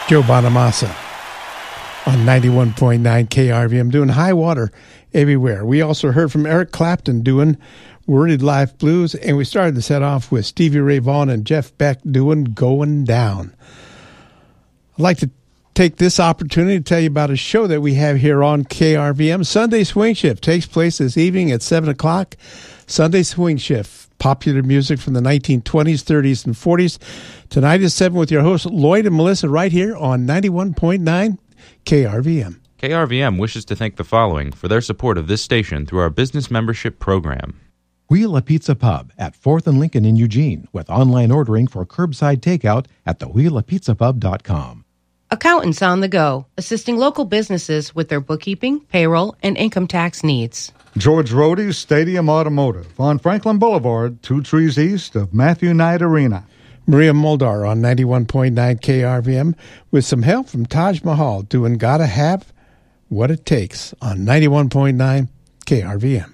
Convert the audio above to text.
Joe Bonamassa on 91.9 KRVM doing High Water Everywhere. We also heard from Eric Clapton doing Worded Life Blues, and we started the set off with Stevie Ray Vaughan and Jeff Beck doing Going Down. I'd like to take this opportunity to tell you about a show that we have here on KRVM. Sunday Swing Shift takes place this evening at 7 o'clock. Sunday Swing Shift, popular music from the 1920s, 30s, and 40s. Tonight is 7 with your hosts, Lloyd and Melissa, right here on 91.9 KRVM. KRVM wishes to thank the following for their support of this station through our business membership program. Wheel a Pizza Pub at 4th and Lincoln in Eugene with online ordering for curbside takeout at thewheelapizzapub.com. Accountants on the Go, assisting local businesses with their bookkeeping, payroll, and income tax needs. George Rohde's Stadium Automotive on Franklin Boulevard, 2 trees east of Matthew Knight Arena. Maria Muldar on 91.9 KRVM with some help from Taj Mahal doing Gotta Have What It Takes on 91.9 KRVM.